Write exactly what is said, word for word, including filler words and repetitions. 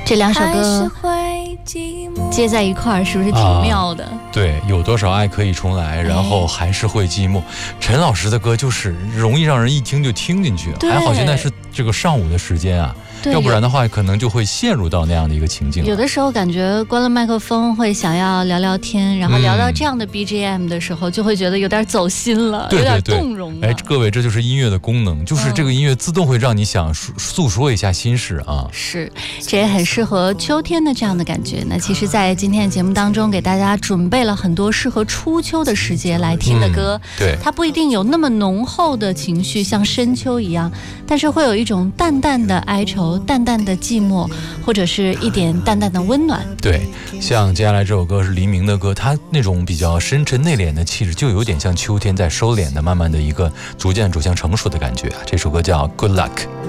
这两首歌接在一块儿，是不是挺妙的、啊、 对，有多少爱可以重来，然后还是会寂寞。陈老师的歌就是容易让人一听就听进去，还好现在是这个上午的时间啊，要不然的话可能就会陷入到那样的一个情境。 有的时候感觉关了麦克风会想要聊聊天，然后聊到这样的 B G M 的时候、嗯、就会觉得有点走心了， 对对对， 有点动容了。 哎，各位，这就是音乐的功能，就是这个音乐自动会让你想诉说一下心事啊。 是，这也很适合秋天的这样的感觉。那其实在今天的节目当中给大家准备了很多适合初秋的时节来听的歌、 嗯、对， 它不一定有那么浓厚的情绪像深秋一样，但是会有一种淡淡的哀愁，淡淡的寂寞，或者是一点淡淡的温暖。 对，像接下来这首歌是黎明的歌，它那种比较深沉内敛的气质就有点像秋天在收敛的慢慢的一个逐渐走向成熟的感觉。这首歌叫 Good Luck。